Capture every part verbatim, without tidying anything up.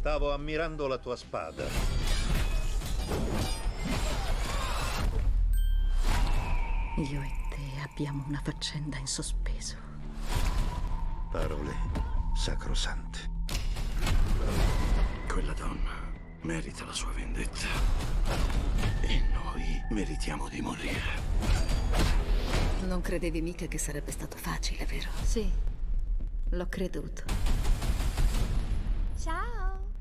Stavo ammirando la tua spada. Io e te abbiamo una faccenda in sospeso. Parole sacrosante. Quella donna merita la sua vendetta. E noi meritiamo di morire. Non credevi mica che sarebbe stato facile, vero? Sì, l'ho creduto. Ciao!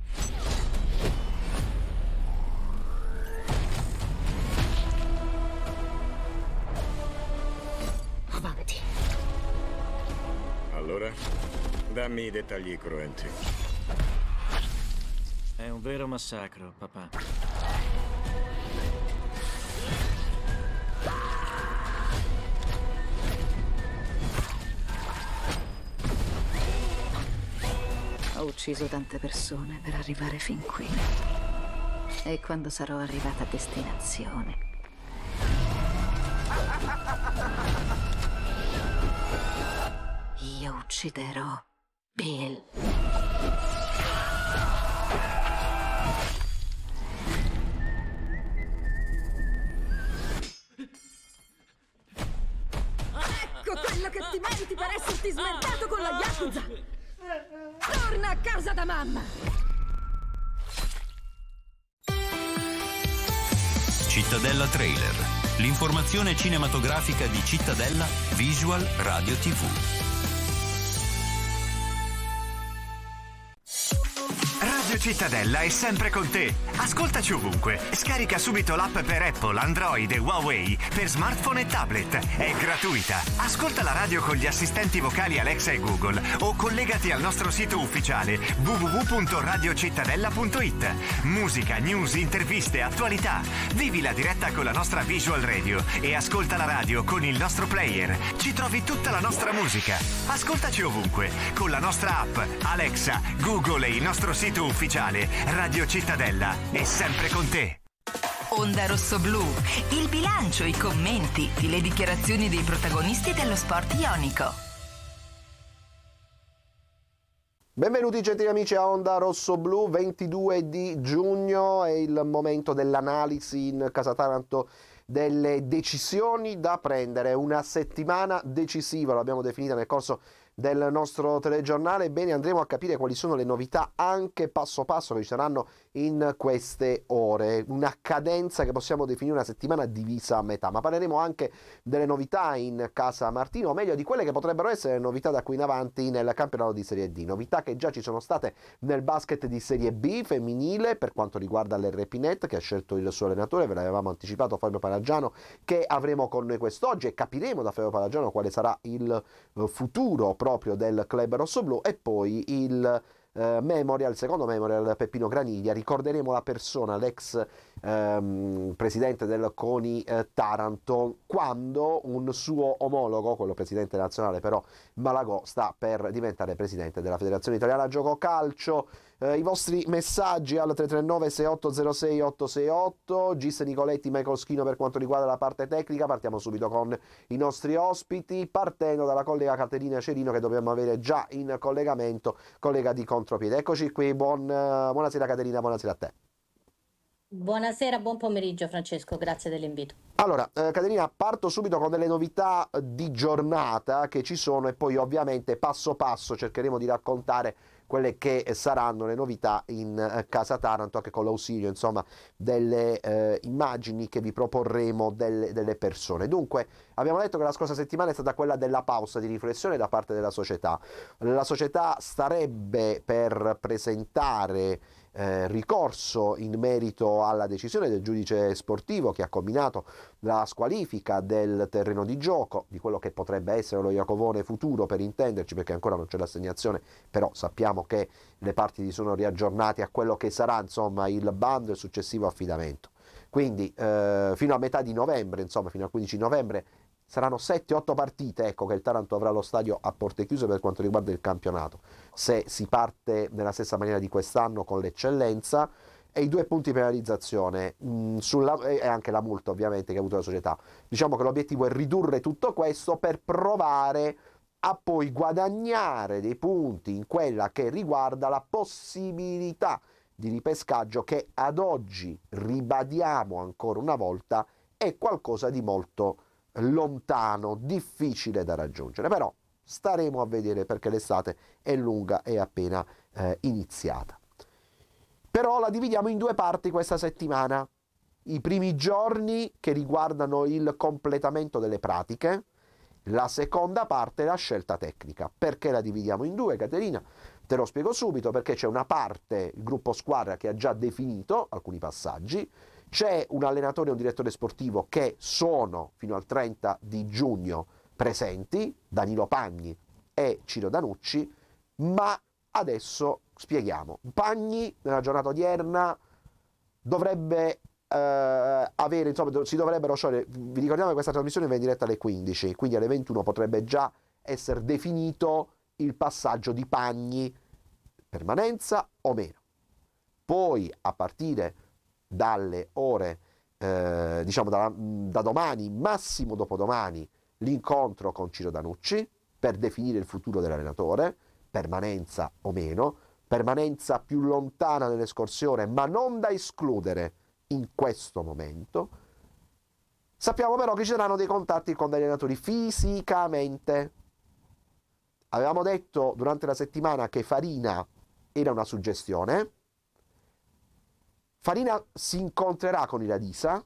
Avanti. Allora, dammi i dettagli cruenti. È un vero massacro, papà. Ho ucciso tante persone per arrivare fin qui. E quando sarò arrivata a destinazione, io ucciderò Bill. Ecco quello che ti meriti per esserti smerdato con la Yakuza! Torna a casa da mamma! Cittadella Trailer, l'informazione cinematografica di Cittadella Visual Radio tivù. Radio Cittadella è sempre con te. Ascoltaci ovunque. Scarica subito l'app per Apple, Android e Huawei per smartphone e tablet. È gratuita. Ascolta la radio con gli assistenti vocali Alexa e Google o collegati al nostro sito ufficiale w w w punto radio cittadella punto i t. Musica, news, interviste, attualità. Vivi la diretta con la nostra Visual Radio e ascolta la radio con il nostro player. Ci trovi tutta la nostra musica. Ascoltaci ovunque con la nostra app Alexa, Google e il nostro sito ufficiale. Radio Cittadella è sempre con te. Onda Rosso Blu, il bilancio, i commenti, le dichiarazioni dei protagonisti dello sport ionico. Benvenuti gentili amici a Onda Rosso Blu, ventidue di giugno è il momento dell'analisi in Casa Taranto delle decisioni da prendere, una settimana decisiva, l'abbiamo definita nel corso del nostro telegiornale. Bene, andremo a capire quali sono le novità anche passo passo che ci saranno in queste ore, una cadenza che possiamo definire una settimana divisa a metà, ma parleremo anche delle novità in casa Martino, o meglio di quelle che potrebbero essere le novità da qui in avanti nel campionato di Serie D, novità che già ci sono state nel basket di Serie B femminile per quanto riguarda l'R P Net che ha scelto il suo allenatore, ve l'avevamo anticipato Fabio Palagiano che avremo con noi quest'oggi e capiremo da Fabio Palagiano quale sarà il futuro proprio del club rossoblu, e poi il eh, memorial, il secondo memorial Peppino Graniglia. Ricorderemo la persona, l'ex ehm, presidente del CONI eh, Taranto, quando un suo omologo, quello presidente nazionale però Malagò, sta per diventare presidente della Federazione Italiana Gioco Calcio. Eh, I vostri messaggi al tre tre nove sei otto zero sei otto sei otto, Gis Nicoletti, Michael Schino per quanto riguarda la parte tecnica. Partiamo subito con i nostri ospiti, partendo dalla collega Caterina Cerino che dobbiamo avere già in collegamento, collega di Contropiede. Eccoci qui, buon, buonasera Caterina, buonasera a te. Buonasera, buon pomeriggio Francesco, grazie dell'invito. Allora, eh, Caterina, parto subito con delle novità di giornata che ci sono e poi ovviamente passo passo cercheremo di raccontare quelle che saranno le novità in eh, Casa Taranto, anche con l'ausilio insomma delle eh, immagini che vi proporremo delle, delle persone. Dunque, abbiamo detto che la scorsa settimana è stata quella della pausa di riflessione da parte della società. La società starebbe per presentare Eh, ricorso in merito alla decisione del giudice sportivo che ha combinato la squalifica del terreno di gioco, di quello che potrebbe essere lo Iacovone futuro per intenderci, perché ancora non c'è l'assegnazione, però sappiamo che le parti si sono riaggiornate a quello che sarà insomma il bando e il successivo affidamento. Quindi eh, fino a metà di novembre, insomma fino al quindici novembre, saranno sette otto partite, ecco, che il Taranto avrà lo stadio a porte chiuse per quanto riguarda il campionato, se si parte nella stessa maniera di quest'anno con l'eccellenza, e i due punti penalizzazione mh, sulla, e anche la multa ovviamente che ha avuto la società. Diciamo che l'obiettivo è ridurre tutto questo per provare a poi guadagnare dei punti in quella che riguarda la possibilità di ripescaggio che ad oggi, ribadiamo ancora una volta, è qualcosa di molto lontano, difficile da raggiungere. Però staremo a vedere, perché l'estate è lunga e appena eh, iniziata. Però la dividiamo in due parti questa settimana. I primi giorni che riguardano il completamento delle pratiche, la seconda parte è la scelta tecnica. Perché la dividiamo in due, Caterina? Te lo spiego subito, perché c'è una parte, il gruppo squadra, che ha già definito alcuni passaggi, c'è un allenatore e un direttore sportivo che sono fino al trenta di giugno presenti, Danilo Pagni e Ciro Danucci, ma adesso spieghiamo. Pagni nella giornata odierna dovrebbe eh, avere, insomma, si dovrebbero sciogliere, vi ricordiamo che questa trasmissione va in diretta alle quindici, quindi alle ventuno potrebbe già essere definito il passaggio di Pagni, permanenza o meno. Poi a partire dalle ore, eh, diciamo da, da domani, massimo dopodomani, l'incontro con Ciro Danucci per definire il futuro dell'allenatore, permanenza o meno, permanenza più lontana nell'escursione, ma non da escludere in questo momento. Sappiamo però che ci saranno dei contatti con degli allenatori fisicamente. Avevamo detto durante la settimana che Farina era una suggestione. Farina si incontrerà con Iradisa,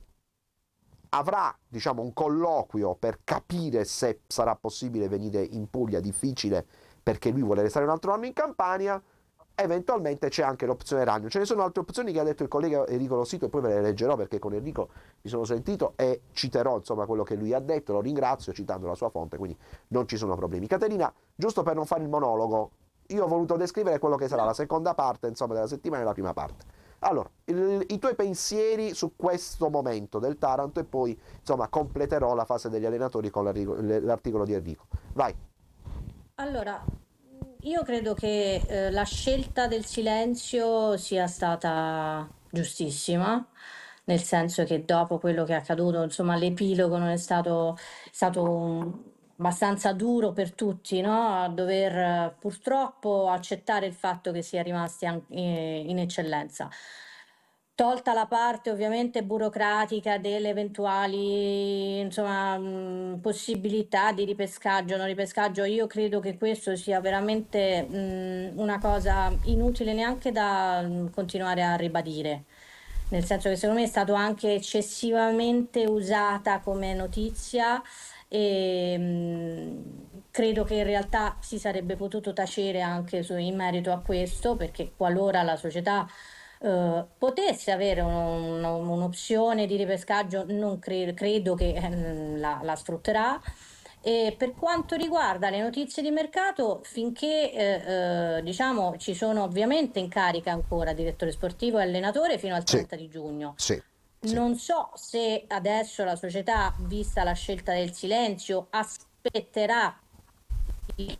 avrà, diciamo, un colloquio per capire se sarà possibile venire in Puglia, difficile perché lui vuole restare un altro anno in Campania. Eventualmente c'è anche l'opzione Ragno. Ce ne sono altre opzioni che ha detto il collega Enrico Rossito e poi ve le leggerò, perché con Enrico mi sono sentito e citerò insomma quello che lui ha detto, lo ringrazio citando la sua fonte, quindi non ci sono problemi. Caterina, giusto per non fare il monologo, io ho voluto descrivere quello che sarà la seconda parte insomma della settimana e la prima parte. Allora, il, i tuoi pensieri su questo momento del Taranto e poi insomma completerò la fase degli allenatori con l'articolo di Enrico. Vai. Allora, io credo che eh, la scelta del silenzio sia stata giustissima, nel senso che dopo quello che è accaduto, insomma, l'epilogo non è stato, è stato un, abbastanza duro per tutti, no? A dover eh, purtroppo accettare il fatto che si è rimasti an- eh, in eccellenza. Tolta la parte ovviamente burocratica delle eventuali insomma, mh, possibilità di ripescaggio o non ripescaggio, io credo che questo sia veramente mh, una cosa inutile neanche da mh, continuare a ribadire. Nel senso che secondo me è stato anche eccessivamente usata come notizia e mh, credo che in realtà si sarebbe potuto tacere anche su, in merito a questo, perché qualora la società Uh, potesse avere un, un, un'opzione di ripescaggio, non cre- credo che eh, la, la sfrutterà. E per quanto riguarda le notizie di mercato, finché eh, eh, diciamo ci sono ovviamente in carica ancora direttore sportivo e allenatore fino al trenta sì. di giugno. Sì. Sì. Non so se adesso la società, vista la scelta del silenzio, aspetterà il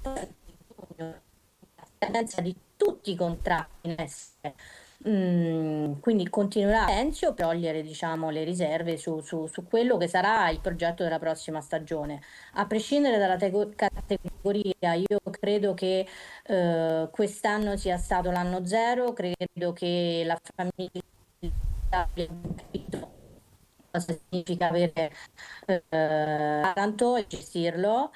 la scadenza di tutti i contratti in essere. Mm, quindi continuerà Silenzio per togliere diciamo le riserve su, su, su quello che sarà il progetto della prossima stagione. A prescindere dalla te- categoria, io credo che eh, quest'anno sia stato l'anno zero, credo che la famiglia abbia capito cosa significa avere eh, tanto e gestirlo.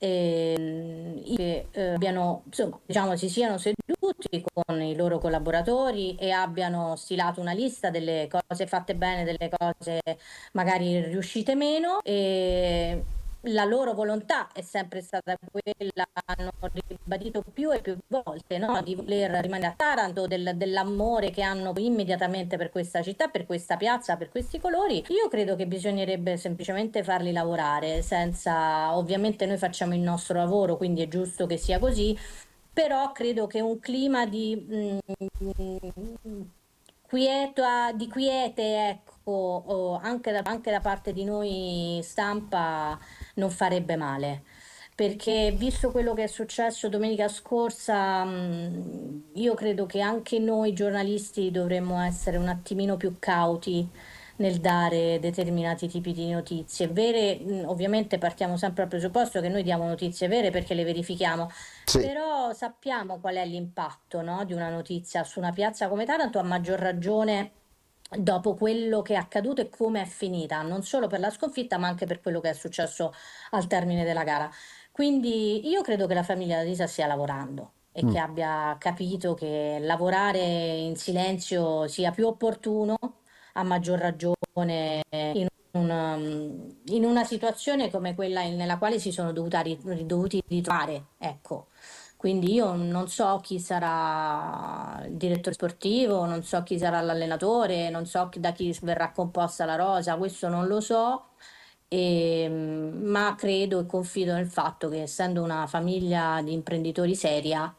E, che eh, abbiano, insomma, diciamo, si siano seduti con i loro collaboratori e abbiano stilato una lista delle cose fatte bene, delle cose magari riuscite meno, e la loro volontà è sempre stata quella, hanno ribadito più e più volte, no? Di voler rimanere a Taranto, del, dell'amore che hanno immediatamente per questa città, per questa piazza, per questi colori. Io credo che bisognerebbe semplicemente farli lavorare, senza, ovviamente noi facciamo il nostro lavoro, quindi è giusto che sia così, però credo che un clima di mh, quieta, di quiete, ecco, o anche, da, anche da parte di noi stampa non farebbe male, perché visto quello che è successo domenica scorsa, io credo che anche noi giornalisti dovremmo essere un attimino più cauti nel dare determinati tipi di notizie. Vere, mh, ovviamente partiamo sempre dal presupposto che noi diamo notizie vere perché le verifichiamo, Sì. però sappiamo qual è l'impatto, no, di una notizia su una piazza come Taranto, a maggior ragione dopo quello che è accaduto e come è finita, non solo per la sconfitta ma anche per quello che è successo al termine della gara. Quindi io credo che la famiglia Risa stia lavorando e Mm. che abbia capito che lavorare in silenzio sia più opportuno, a maggior ragione in una, in una situazione come quella in- nella quale si sono dovuta ri- dovuti ritrovare, ecco. Quindi io non so chi sarà il direttore sportivo, non so chi sarà l'allenatore, non so chi- da chi verrà composta la rosa, questo non lo so, e, ma credo e confido nel fatto che essendo una famiglia di imprenditori seria,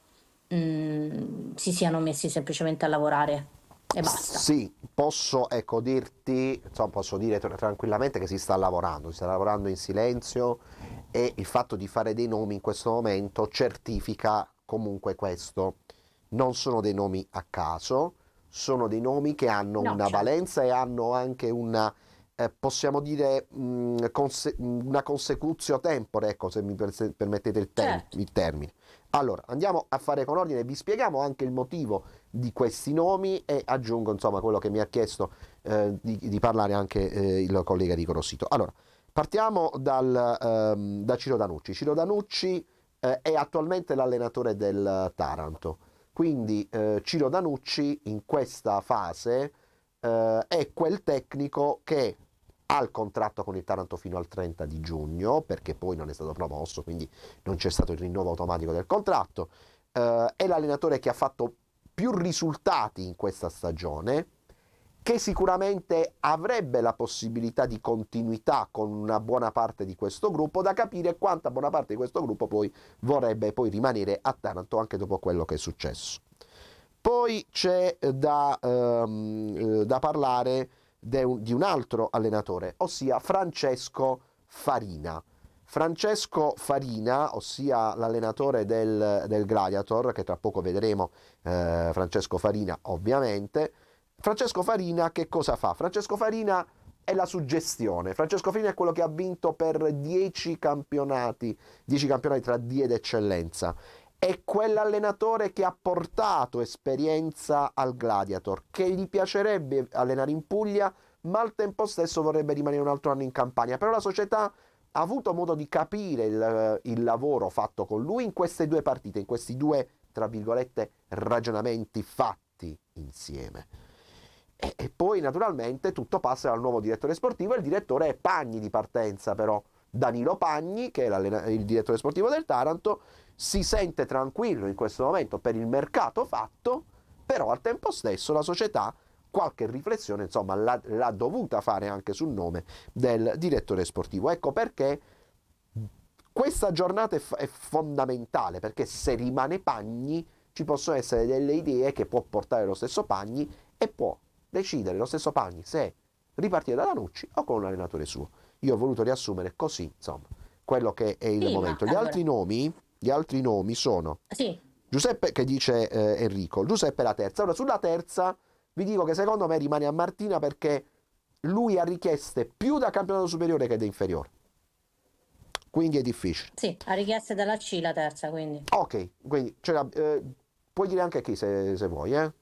mh, si siano messi semplicemente a lavorare e basta. Sì, posso ecco dirti, insomma, posso dire tra- tranquillamente che si sta lavorando, si sta lavorando in silenzio e il fatto di fare dei nomi in questo momento certifica comunque questo. Non sono dei nomi a caso, sono dei nomi che hanno No, una certo. valenza e hanno anche una, eh, possiamo dire, mh, conse- una consecutio tempore, ecco, se mi perse- permettete il, tem- Certo. il termine. Allora, andiamo a fare con ordine, vi spieghiamo anche il motivo di questi nomi e aggiungo insomma quello che mi ha chiesto eh, di, di parlare anche eh, il collega Rico Rossito. Allora, partiamo dal, ehm, da Ciro Danucci. Ciro Danucci eh, è attualmente l'allenatore del Taranto, quindi eh, Ciro Danucci in questa fase eh, è quel tecnico che ha il contratto con il Taranto fino al trenta di giugno, perché poi non è stato promosso, quindi non c'è stato il rinnovo automatico del contratto. Eh, è l'allenatore che ha fatto più risultati in questa stagione, che sicuramente avrebbe la possibilità di continuità con una buona parte di questo gruppo, da capire quanta buona parte di questo gruppo poi vorrebbe poi rimanere a Taranto anche dopo quello che è successo. Poi c'è da, ehm, da parlare de un, di un altro allenatore, ossia Francesco Farina. Francesco Farina, ossia l'allenatore del, del Gladiator, che tra poco vedremo, eh, Francesco Farina ovviamente. Francesco Farina che cosa fa? Francesco Farina è la suggestione. Francesco Farina è quello che ha vinto per dieci campionati, dieci campionati tra D ed eccellenza. È quell'allenatore che ha portato esperienza al Gladiator, che gli piacerebbe allenare in Puglia, ma al tempo stesso vorrebbe rimanere un altro anno in Campania. Però la società ha avuto modo di capire il, il lavoro fatto con lui in queste due partite, in questi due, tra virgolette, ragionamenti fatti insieme. E, e poi naturalmente tutto passa al nuovo direttore sportivo, e il direttore è Pagni di partenza però. Danilo Pagni, che è il direttore sportivo del Taranto, si sente tranquillo in questo momento per il mercato fatto, però al tempo stesso la società qualche riflessione insomma l'ha, l'ha dovuta fare anche sul nome del direttore sportivo. Ecco perché questa giornata è, f- è fondamentale, perché se rimane Pagni ci possono essere delle idee che può portare lo stesso Pagni e può decidere lo stesso Pagni se ripartire da Danucci o con un allenatore suo. Io ho voluto riassumere così, insomma, quello che è il Sì, ma momento. Gli allora- altri nomi, gli altri nomi sono Sì, Giuseppe, che dice eh, Enrico, Giuseppe la terza. Ora sulla terza vi dico che secondo me rimane a Martina, perché lui ha richieste più da campionato superiore che da inferiore. Quindi è difficile. sì, ha richieste dalla C la terza, quindi. Ok, quindi ce l'ha- eh, puoi dire anche chi se, se vuoi, eh?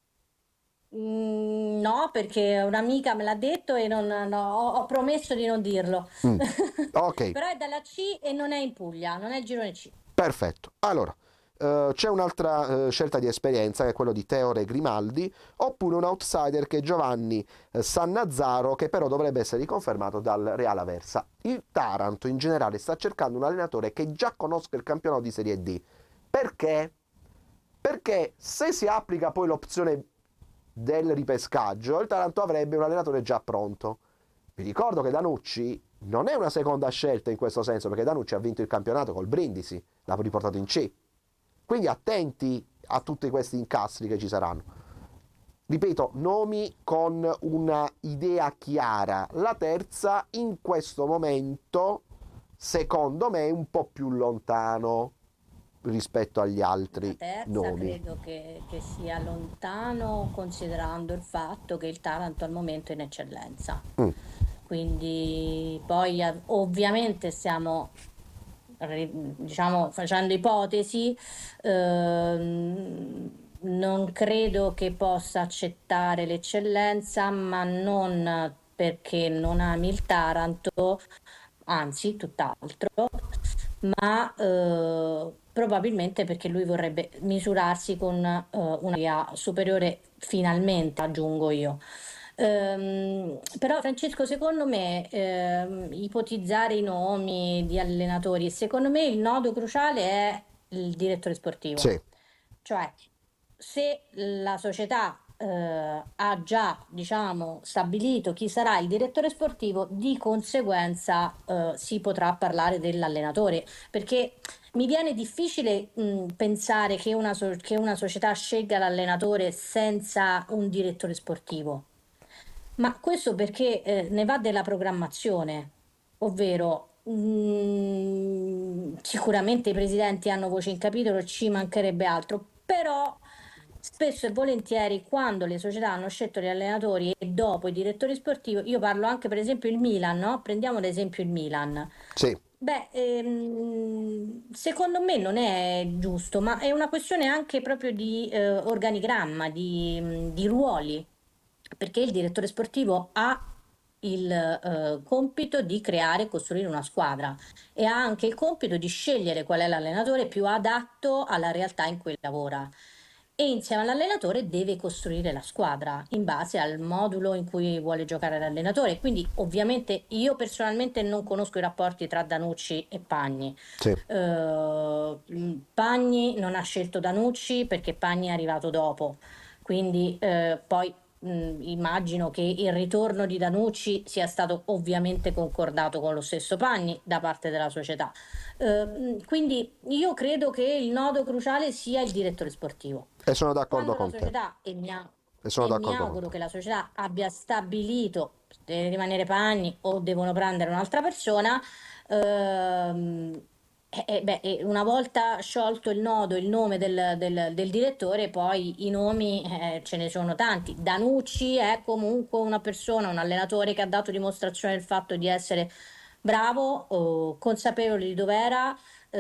Mm, no, perché un'amica me l'ha detto e non, no, ho, ho promesso di non dirlo. Mm. Ok. Però è dalla C e non è in Puglia, non è il girone C. Perfetto. Allora, eh, c'è un'altra eh, scelta di esperienza, che è quello di Teore Grimaldi, oppure un outsider che è Giovanni eh, Sannazzaro, che però dovrebbe essere riconfermato dal Real Aversa. Il Taranto in generale sta cercando un allenatore che già conosca il campionato di Serie D. Perché? Perché se si applica poi l'opzione del ripescaggio, il Taranto avrebbe un allenatore già pronto. Vi ricordo che Danucci non è una seconda scelta in questo senso, perché Danucci ha vinto il campionato col Brindisi, l'ha riportato in C. Quindi attenti a tutti questi incastri che ci saranno. Ripeto, nomi con una idea chiara. La terza in questo momento, secondo me, è un po' più lontano. rispetto agli altri La terza nomi. credo che, che sia lontano, considerando il fatto che il Taranto al momento è in eccellenza. Mm. Quindi poi eh, ovviamente stiamo ri- diciamo facendo ipotesi, ehm, non credo che possa accettare l'eccellenza, ma non perché non ami il Taranto, anzi tutt'altro, ma eh, probabilmente perché lui vorrebbe misurarsi con eh, una via superiore, finalmente, aggiungo io. Ehm, però Francesco, secondo me, ehm, ipotizzare i nomi di allenatori, secondo me il nodo cruciale è il direttore sportivo. Sì. Cioè, se la società eh, ha già, diciamo, stabilito chi sarà il direttore sportivo, di conseguenza eh, si potrà parlare dell'allenatore, perché mi viene difficile mh, pensare che una, so- che una società scelga l'allenatore senza un direttore sportivo. Ma questo perché eh, ne va della programmazione, ovvero mm, sicuramente i presidenti hanno voce in capitolo, ci mancherebbe altro, però spesso e volentieri quando le società hanno scelto gli allenatori e dopo i direttori sportivi, io parlo anche per esempio il Milan, no? Prendiamo ad esempio il Milan. Sì. Beh, ehm, secondo me non è giusto, ma è una questione anche proprio di eh, organigramma, di, di ruoli, perché il direttore sportivo ha il eh, compito di creare e costruire una squadra e ha anche il compito di scegliere qual è l'allenatore più adatto alla realtà in cui lavora. E insieme all'allenatore deve costruire la squadra in base al modulo in cui vuole giocare l'allenatore. Quindi ovviamente io personalmente non conosco i rapporti tra Danucci e Pagni. Sì. Eh, Pagni non ha scelto Danucci perché Pagni è arrivato dopo. Quindi eh, poi mh, immagino che il ritorno di Danucci sia stato ovviamente concordato con lo stesso Pagni da parte della società. Eh, quindi io credo che il nodo cruciale sia il direttore sportivo. E sono d'accordo Quando con la te. società, e mi, a- E sono e mi d'accordo con auguro te. che la società abbia stabilito se deve rimanere Pagni o devono prendere un'altra persona, ehm, eh, eh, beh, eh, una volta sciolto il nodo, il nome del, del- del direttore, poi i nomi eh, ce ne sono tanti. Danucci è comunque una persona, un allenatore che ha dato dimostrazione del fatto di essere bravo, oh, consapevole di dov'era.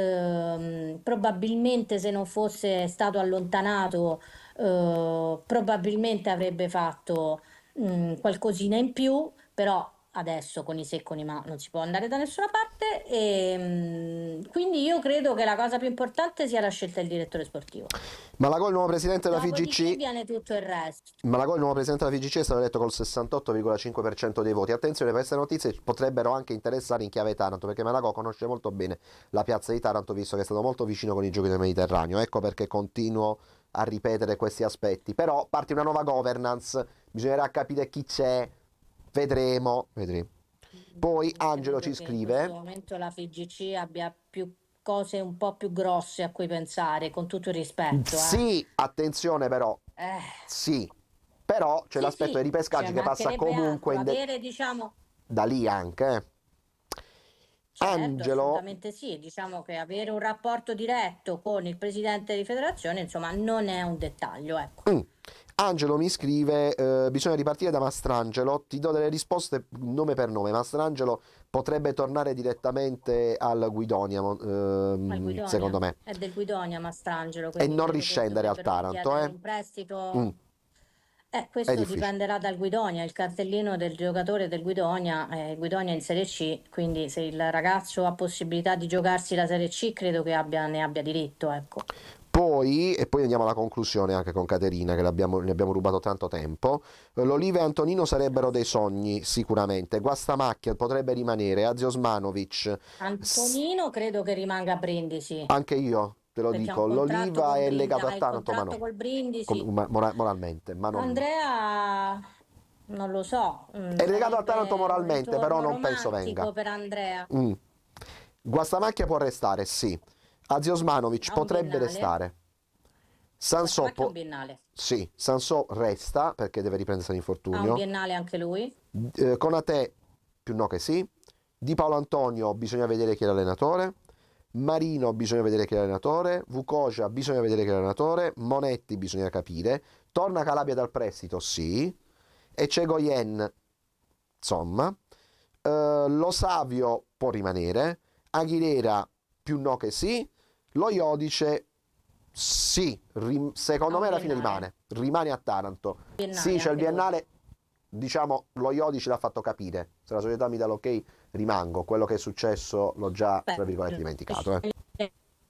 Ehm, probabilmente se non fosse stato allontanato, eh, probabilmente avrebbe fatto mm, qualcosina in più, però adesso con i se e con i ma non si può andare da nessuna parte e mm, quindi io credo che la cosa più importante sia la scelta del direttore sportivo. Malagò, il nuovo presidente della Dopodiché F I G C. viene tutto il resto. Malagò, il nuovo presidente della F I G C, è stato eletto col sessantotto virgola cinque per cento dei voti. Attenzione, queste notizie potrebbero anche interessare in chiave Taranto, perché Malagò conosce molto bene la piazza di Taranto, visto che è stato molto vicino con i giochi del Mediterraneo. Ecco perché continuo a ripetere questi aspetti. Però parte una nuova governance, bisognerà capire chi c'è, vedremo. vedremo. Poi Angelo ci Credo che in scrive: questo momento la F I G C abbia più cose un po' più grosse a cui pensare, con tutto il rispetto. eh. sì, attenzione però, Eh, sì, però c'è sì, l'aspetto sì, dei ripescaggi cioè che passa mancherebbe comunque altro. in de- Avere, diciamo, da lì anche. eh. certo, Angelo, assolutamente sì, diciamo che avere un rapporto diretto con il presidente di federazione, insomma, non è un dettaglio, ecco. Mm. Angelo mi scrive: eh, bisogna ripartire da Mastrangelo. Ti do delle risposte nome per nome. Mastrangelo potrebbe tornare direttamente al Guidonia, mo- ehm, Al Guidonia, secondo me, è del Guidonia Mastrangelo, e quindi non credo che riscendere al dovrebbero Taranto. chiedere Eh. un prestito. Mm, Eh, è questo difficile. dipenderà dal Guidonia, il cartellino del giocatore del Guidonia, eh, Guidonia in Serie C, quindi se il ragazzo ha possibilità di giocarsi la Serie C, credo che abbia, ne abbia diritto, ecco. Poi, e poi andiamo alla conclusione anche con Caterina, che l'abbiamo- ne abbiamo rubato tanto tempo. Eh, L'Oliva e Antonino sarebbero dei sogni, sicuramente. Guastamacchia potrebbe rimanere. Aziosmanovic, s- Antonino credo che rimanga a Brindisi, anche io te lo perché ha dico. un contratto L'Oliva con è Brindisi, legato ha a il Taranto, ma contratto no, col Brindisi. Com- ma- mora- moralmente, ma non. Andrea, non lo so, mm, È legato a sarebbe Taranto un moralmente, però ritorno non penso romantico venga. per Andrea. Mm. Guastamacchia può restare, sì. Aziosmanovic Ha un potrebbe biennale? restare. Sansò Guastamacchia ha può. un biennale. Sì, Sansò resta perché deve riprendersi Ha un l'infortunio. biennale anche lui? Eh, Conate più no che sì. Di Paolo Antonio bisogna vedere chi è l'allenatore. Marino bisogna vedere chi è l'allenatore, Vukocia bisogna vedere chi è l'allenatore, Monetti bisogna capire, torna Calabria dal prestito, sì, e c'è Goyen, insomma, uh, Lo Savio può rimanere, Aguilera più no che sì, lo Iodice sì, rim- secondo me alla fine rimane, rimane a Taranto, Biennale, sì c'è il anche biennale, diciamo lo Iodice l'ha fatto capire, se la società mi dà l'ok rimango, quello che è successo l'ho già tra virgolette dimenticato. Eh.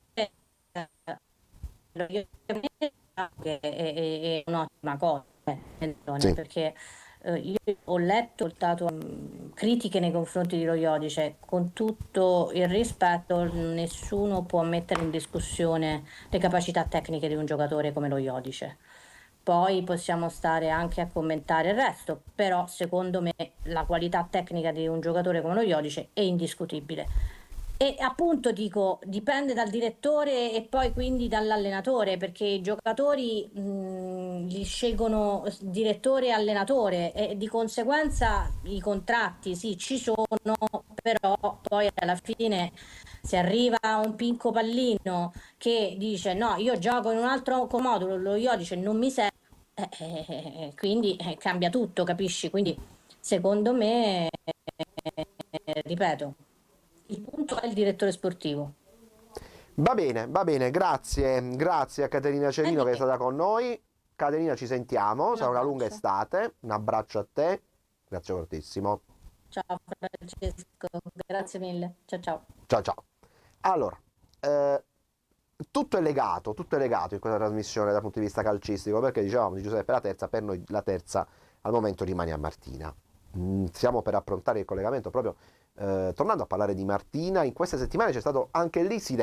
È, è, è un'ottima cosa, eh, Sì. perché eh, io ho letto, ho ascoltato mh, critiche nei confronti di Lo Iodice, con tutto il rispetto, nessuno può mettere in discussione le capacità tecniche di un giocatore come Lo Iodice. Poi possiamo stare anche a commentare il resto, però secondo me la qualità tecnica di un giocatore come Lo Iodice è indiscutibile. E appunto dico, dipende dal direttore e poi quindi dall'allenatore, perché i giocatori mh, li scelgono direttore e allenatore e di conseguenza i contratti sì ci sono, però poi alla fine se arriva un Pinco Pallino che dice no, io gioco in un altro modulo, Lo Iodice non mi serve, eh, eh, quindi eh, cambia tutto, capisci? Quindi secondo me, eh, ripeto, il punto è il direttore sportivo. Va bene, va bene, grazie, grazie a Caterina Cerino che è stata con noi. Caterina, ci sentiamo, sarà una lunga estate, un abbraccio a te, grazie fortissimo. Ciao Francesco, grazie mille, ciao ciao. Ciao ciao. Allora, eh, tutto è legato, tutto è legato in questa trasmissione dal punto di vista calcistico, perché dicevamo di Giuseppe la terza, per noi la terza al momento rimane a Martina. Mm, stiamo per approntare il collegamento proprio. Eh, tornando a parlare di Martina, in queste settimane c'è stato anche lì silenzio.